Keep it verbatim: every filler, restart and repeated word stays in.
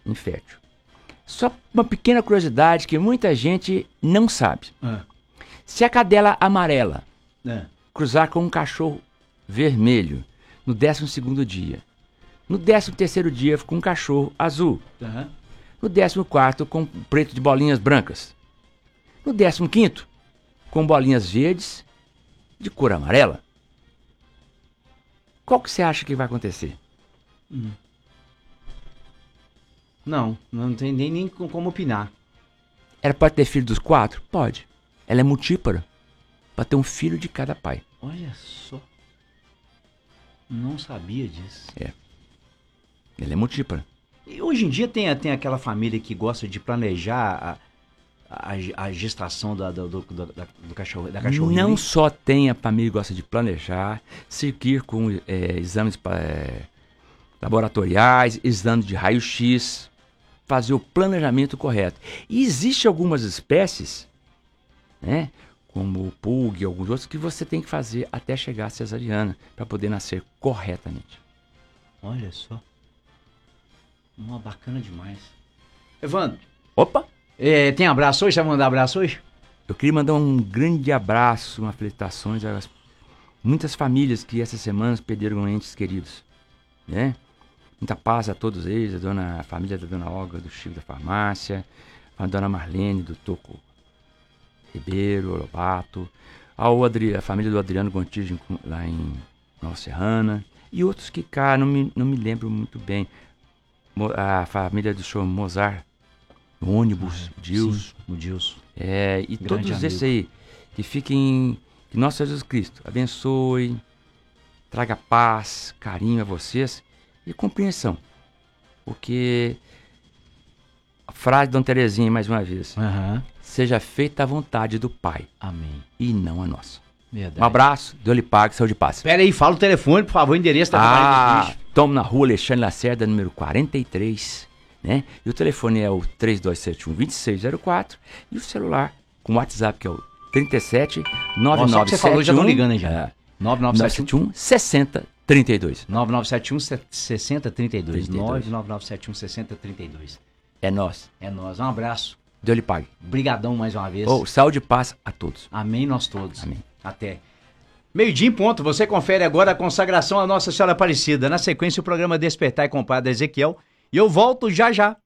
infértil. Só uma pequena curiosidade que muita gente não sabe. É. Se a cadela amarela É. cruzar com um cachorro vermelho no décimo segundo dia, no décimo terceiro dia com um cachorro azul, Uhum. no décimo quarto com preto de bolinhas brancas, no décimo quinto com bolinhas verdes de cor amarela, qual que você acha que vai acontecer? Hum. Não, não tem nem, nem como opinar. Ela pode ter filho dos quatro? Pode. Ela é multípara. Pode ter um filho de cada pai. Olha só. Não sabia disso. Ela é multípara. E hoje em dia tem, tem aquela família que gosta de planejar a, a, a gestação da, do, do, do, da, do cachorro, da cachorrinha. Não só tem a família que gosta de planejar, seguir com é, exames é, laboratoriais, exames de raio-x, fazer o planejamento correto. E existem algumas espécies, né, como o pug e alguns outros, que você tem que fazer até chegar a cesariana para poder nascer corretamente. Olha só. Uma bacana demais. Evandro, Opa! é, tem abraço hoje? Você vai mandar abraço hoje? Eu queria mandar um grande abraço, uma felicitações às muitas famílias que essa semana perderam entes queridos, né? Muita paz a todos eles, a, dona, a família da Dona Olga, do Chico da Farmácia, a Dona Marlene, do Toco Ribeiro, Lobato, ao Adri, a família do Adriano Gontijo lá em Nova Serrana, e outros que cá, não me, não me lembro muito bem. A família do show Mozart, o ônibus, Ah, o Dilson. sim, o Dilson. É, e Grande todos amigo. esses aí, que fiquem, que nosso Senhor Jesus Cristo abençoe, traga paz, carinho a vocês e compreensão. Porque a frase de Dona Terezinha, mais uma vez, Aham. seja feita a vontade do Pai Amém. e não a nossa. Verdade. Um abraço, Deus lhe pague, saúde e paz. Pera aí, fala o telefone, por favor, o endereço da Ah, estamos na rua Alexandre Lacerda, número quarenta e três, né? E o telefone é o três dois sete um, dois seis zero quatro e o celular com o WhatsApp que é o trinta e sete, nove nove você sete um. falou, já estão ligando aí já. É, nove nove sete um, sessenta, trinta e dois. nove nove sete um, sessenta, trinta e dois. trinta e dois. nove nove nove sete um, sessenta, trinta e dois. É nós. É nóis, um abraço. Deus lhe pague. Brigadão mais uma vez. Oh, saúde e paz a todos. Amém nós todos. Amém. Até. Meio-dia em ponto, você confere agora a consagração à Nossa Senhora Aparecida. Na sequência, o programa Despertar e com o Padre Ezequiel. E eu volto já já.